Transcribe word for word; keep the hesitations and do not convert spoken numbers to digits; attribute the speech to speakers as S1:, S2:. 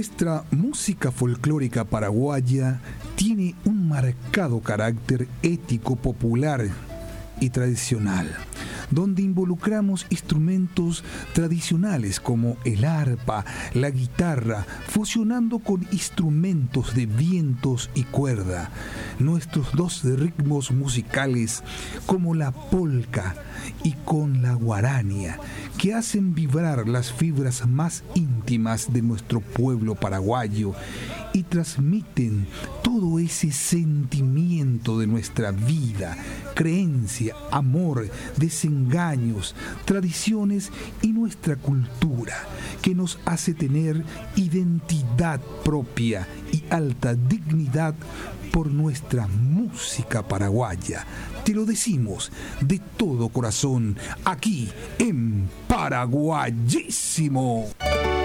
S1: Nuestra música folclórica paraguaya tiene un marcado carácter ético popular y tradicional, donde involucramos instrumentos tradicionales como el arpa, la guitarra, fusionando con instrumentos de vientos y cuerda, nuestros dos ritmos musicales como la polca y con la guarania, que hacen vibrar las fibras más íntimas de nuestro pueblo paraguayo y transmiten todo ese sentimiento de nuestra vida, creencia, amor, desengaños, tradiciones y nuestra cultura, que nos hace tener identidad propia y alta dignidad por nuestra música paraguaya. Te lo decimos de todo corazón, aquí en Paraguayísimo.